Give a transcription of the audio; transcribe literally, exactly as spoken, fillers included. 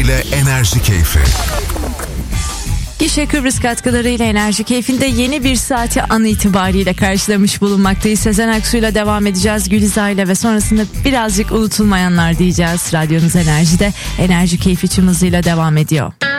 ile Enerji Keyfi. Gişe Kıbrıs katkılarıyla Enerji Keyfi'nde yeni bir saati an itibariyle karşılamış bulunmaktayız. Sezen Aksu'yla devam edeceğiz, Gülizar'yla ve sonrasında birazcık unutulmayanlar diyeceğiz. Radyonuz Enerji'de Enerji Keyfi tüm hızıyla devam ediyor.